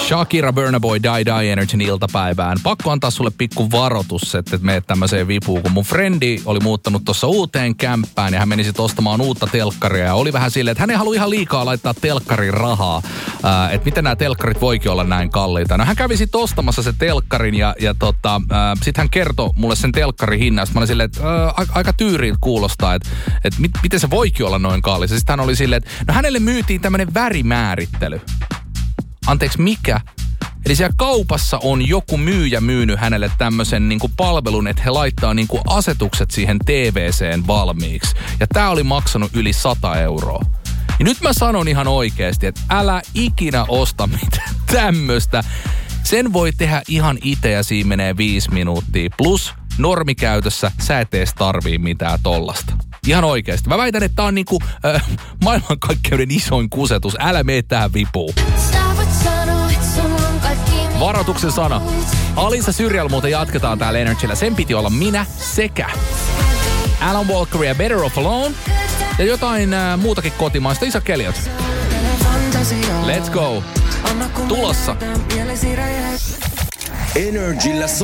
Shakira, Burna Boy, Die Energyn iltapäivään. Pakko antaa sulle pikku varoitus, että meet tämmöiseen vipuun, kun mun frendi oli muuttanut tuossa uuteen kämppään ja hän meni sit ostamaan uutta telkkaria ja oli vähän silleen, että hän ei halua ihan liikaa laittaa telkkarin rahaa, että miten nämä telkkarit voikin olla näin kalliita. No hän kävi sit ostamassa se telkkarin ja sit hän kertoi mulle sen telkkarin hinnan. Mä olin silleen, että aika tyyriiltä kuulostaa, että miten se voikin olla noin kallis. Sitten hän oli silleen, että no hänelle myytiin tämmönen värimäärittely. Anteeksi, mikä? Eli siellä kaupassa on joku myyjä myynyt hänelle tämmöisen niinku palvelun, että he laittaa niinku asetukset siihen TVCen valmiiksi. Ja tää oli maksanut yli 100 euroa. Ja nyt mä sanon ihan oikeesti, että älä ikinä osta mitään tämmöstä. Sen voi tehdä ihan itse ja siinä menee 5 minuuttia. Plus normikäytössä sä et ees tarvii mitään tollasta. Ihan oikeesti. Mä väitän, että tää on niinku maailmankaikkeuden isoin kusetus. Älä mene tähän vipuun. Varoituksen sana. Alisa Syrjällä muuten jatketaan täällä Energyllä. Sen piti olla minä sekä Alan Walker ja Better Off Alone. Ja jotain muutakin kotimaista. Isaac Elliot. Let's go. Tulossa. Energyllä